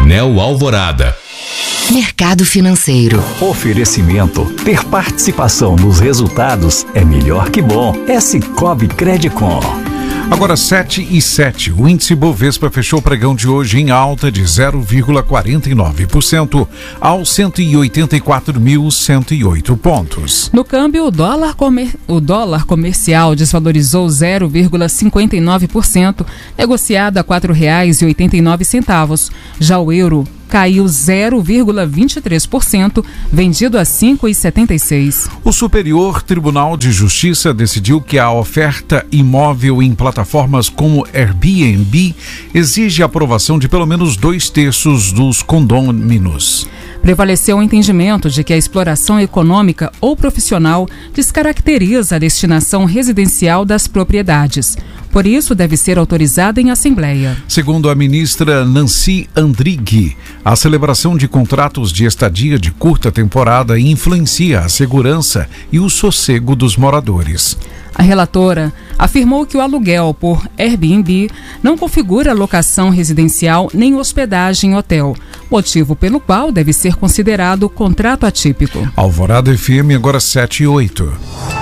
Enel Alvorada. Mercado Financeiro. Oferecimento. Ter participação nos resultados é melhor que bom. É Sicoob Credicom. Agora 7:07. O índice Bovespa fechou o pregão de hoje em alta de 0,49% aos 184.108 pontos. No câmbio, o dólar comercial desvalorizou 0,59%, negociado a R$ 4,89. Já o euro caiu 0,23%, vendido a R$ 5,76. O Superior Tribunal de Justiça decidiu que a oferta imóvel em plataformas como Airbnb exige a aprovação de pelo menos 2/3 dos condôminos. Prevaleceu o entendimento de que a exploração econômica ou profissional descaracteriza a destinação residencial das propriedades. Por isso, deve ser autorizada em assembleia. Segundo a ministra Nancy Andrighi, a celebração de contratos de estadia de curta temporada influencia a segurança e o sossego dos moradores. A relatora afirmou que o aluguel por Airbnb não configura locação residencial nem hospedagem em hotel, motivo pelo qual deve ser considerado contrato atípico. Alvorada FM, agora 7:08.